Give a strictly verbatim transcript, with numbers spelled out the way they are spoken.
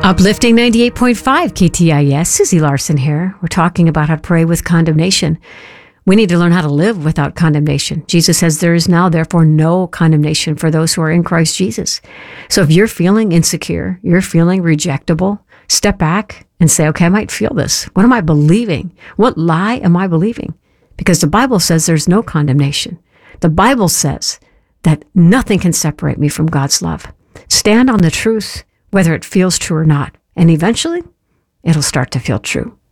Uplifting ninety-eight point five K T I S, Susie Larson here. We're talking about how to pray with condemnation. We need to learn how to live without condemnation. Jesus says there is now, therefore, no condemnation for those who are in Christ Jesus. So if you're feeling insecure, you're feeling rejectable, step back and say, okay, I might feel this. What am I believing? What lie am I believing? Because the Bible says there's no condemnation. The Bible says that nothing can separate me from God's love. Stand on the truth, whether it feels true or not. And eventually, it'll start to feel true.